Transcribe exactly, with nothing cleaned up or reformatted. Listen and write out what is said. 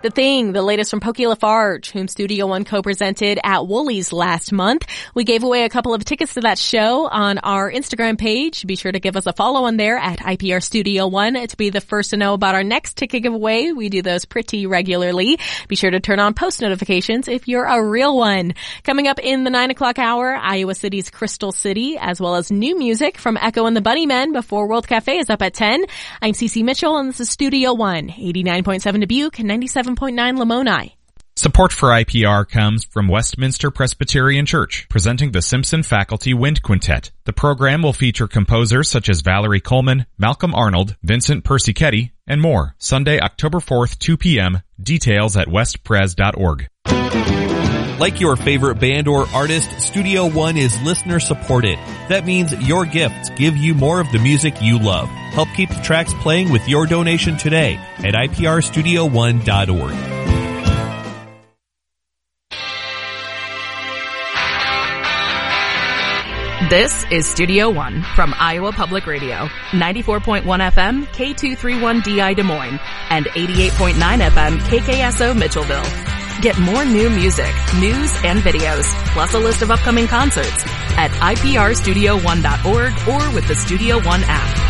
The Thing, the latest from Pokey Lafarge, whom Studio One co-presented at Woolies last month. We gave away a couple of tickets to that show on our Instagram page. Be sure to give us a follow on there at I P R Studio One to be the first to know about our next ticket giveaway. We do those pretty regularly. Be sure to turn on post notifications if you're a real one. Coming up in the nine o'clock hour, Iowa City's Crystal City, as well as new music from Echo and the Bunnymen before World Cafe is up at ten. I'm Cece Mitchell, and this is Studio One, eighty-nine point seven Dubuque, ninety-seven point nine Lamoni. Support for I P R comes from Westminster Presbyterian Church, presenting the Simpson Faculty Wind Quintet. The program will feature composers such as Valerie Coleman, Malcolm Arnold, Vincent Persichetti, and more. Sunday, October fourth, two p.m. Details at westpres dot org. Like your favorite band or artist, Studio One is listener supported. That means your gifts give you more of the music you love. Help keep the tracks playing with your donation today at I P R studio one dot org. This is Studio One from Iowa Public Radio, ninety-four point one F M, K two thirty-one D I Des Moines, and eighty-eight point nine F M, K K S O Mitchellville. Get more new music, news, and videos, plus a list of upcoming concerts at I P R studio one dot org or with the Studio One app.